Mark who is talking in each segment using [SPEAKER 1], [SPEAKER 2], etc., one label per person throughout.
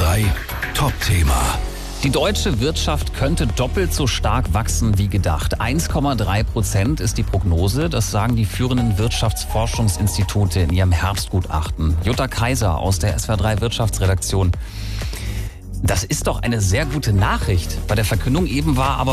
[SPEAKER 1] SWR3 Top-Thema.
[SPEAKER 2] Die deutsche Wirtschaft könnte doppelt so stark wachsen wie gedacht. 1,3% ist die Prognose. Das sagen die führenden Wirtschaftsforschungsinstitute in ihrem Herbstgutachten. Jutta Kaiser aus der SWR3 Wirtschaftsredaktion. Das ist doch eine sehr gute Nachricht. Bei der Verkündung eben war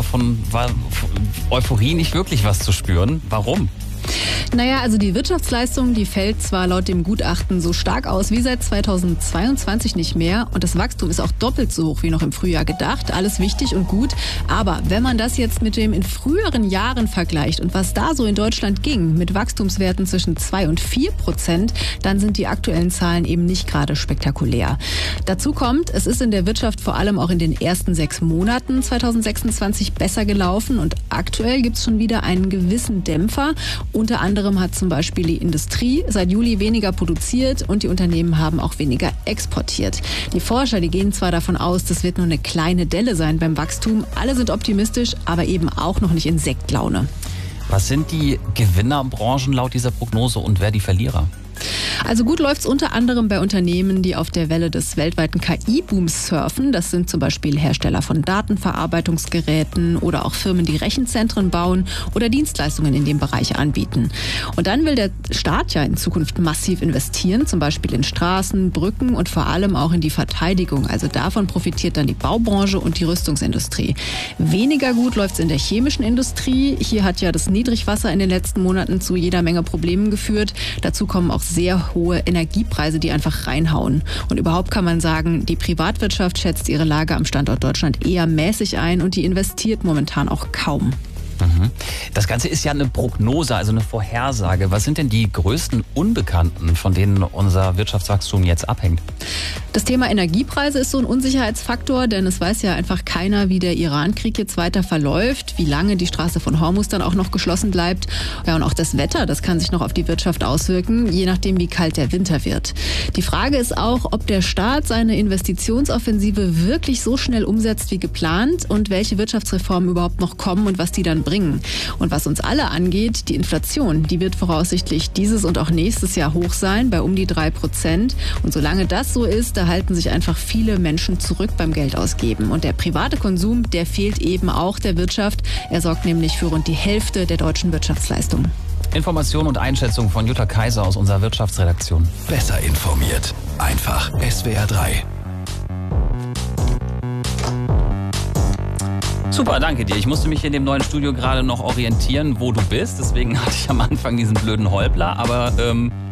[SPEAKER 2] Euphorie nicht wirklich was zu spüren. Warum?
[SPEAKER 3] Naja, also die Wirtschaftsleistung, die fällt zwar laut dem Gutachten so stark aus wie seit 2022 nicht mehr und das Wachstum ist auch doppelt so hoch wie noch im Frühjahr gedacht. Alles wichtig und gut, aber wenn man das jetzt mit dem in früheren Jahren vergleicht und was da so in Deutschland ging, mit Wachstumswerten zwischen 2 und 4%, dann sind die aktuellen Zahlen eben nicht gerade spektakulär. Dazu kommt, es ist in der Wirtschaft vor allem auch in den ersten 6 Monaten 2026 besser gelaufen und aktuell gibt es schon wieder einen gewissen Dämpfer. Unter anderem hat zum Beispiel die Industrie seit Juli weniger produziert und die Unternehmen haben auch weniger exportiert. Die Forscher, die gehen zwar davon aus, das wird nur eine kleine Delle sein beim Wachstum. Alle sind optimistisch, aber eben auch noch nicht in Sektlaune.
[SPEAKER 2] Was sind die Gewinnerbranchen laut dieser Prognose und wer die Verlierer?
[SPEAKER 3] Also gut läuft's unter anderem bei Unternehmen, die auf der Welle des weltweiten KI-Booms surfen. Das sind zum Beispiel Hersteller von Datenverarbeitungsgeräten oder auch Firmen, die Rechenzentren bauen oder Dienstleistungen in dem Bereich anbieten. Und dann will der Staat ja in Zukunft massiv investieren, zum Beispiel in Straßen, Brücken und vor allem auch in die Verteidigung. Also davon profitiert dann die Baubranche und die Rüstungsindustrie. Weniger gut läuft's in der chemischen Industrie. Hier hat ja das Niedrigwasser in den letzten Monaten zu jeder Menge Problemen geführt. Dazu kommen auch sehr hohe Energiepreise, die einfach reinhauen. Und überhaupt kann man sagen, die Privatwirtschaft schätzt ihre Lage am Standort Deutschland eher mäßig ein und die investiert momentan auch kaum.
[SPEAKER 2] Das Ganze ist ja eine Prognose, also eine Vorhersage. Was sind denn die größten Unbekannten, von denen unser Wirtschaftswachstum jetzt abhängt?
[SPEAKER 3] Das Thema Energiepreise ist so ein Unsicherheitsfaktor, denn es weiß ja einfach keiner, wie der Iran-Krieg jetzt weiter verläuft, wie lange die Straße von Hormuz dann auch noch geschlossen bleibt. Ja, und auch das Wetter, das kann sich noch auf die Wirtschaft auswirken, je nachdem, wie kalt der Winter wird. Die Frage ist auch, ob der Staat seine Investitionsoffensive wirklich so schnell umsetzt wie geplant und welche Wirtschaftsreformen überhaupt noch kommen und was die dann bringen. Und was uns alle angeht, die Inflation, die wird voraussichtlich dieses und auch nächstes Jahr hoch sein, bei um die 3%. Und solange das so ist, da halten sich einfach viele Menschen zurück beim Geldausgeben. Und der private Konsum, der fehlt eben auch der Wirtschaft. Er sorgt nämlich für rund die Hälfte der deutschen Wirtschaftsleistung.
[SPEAKER 2] Information und Einschätzung von Jutta Kaiser aus unserer Wirtschaftsredaktion.
[SPEAKER 1] Besser informiert. Einfach SWR3.
[SPEAKER 2] Super, danke dir. Ich musste mich in dem neuen Studio gerade noch orientieren, wo du bist. Deswegen hatte ich am Anfang diesen blöden Holpler. Aber